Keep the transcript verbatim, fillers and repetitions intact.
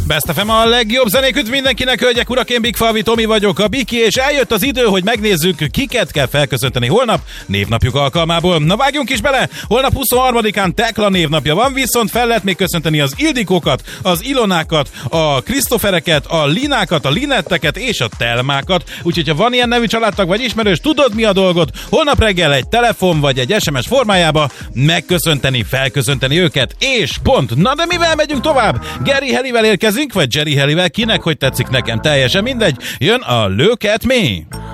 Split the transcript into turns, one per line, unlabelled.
Best ef em a legjobb zenék, mindenkinek, hölgyek, urak, én Big Falvi Tomi vagyok, a Biki, és eljött az idő, hogy megnézzük, kiket kell felköszönteni holnap névnapjuk alkalmából. Na vágjunk is bele! Holnap huszonharmadikán Tekla névnapja van, viszont fel lehet még köszönteni az Ildikókat, az Ilonákat, a Krisztofereket, a Linákat, a Linetteket és a Telmákat. Úgyhogy ha van ilyen nevű családtag vagy ismerős, tudod mi a dolgot? Holnap reggel egy telefon vagy egy es em es formájába megköszönteni, felköszönteni őket, és pont. Na de mivel megyünk tovább? Geri Helivel érkezünk, vagy Jerry Helivel, kinek hogy tetszik, nekem teljesen mindegy. Jön a Look at Me!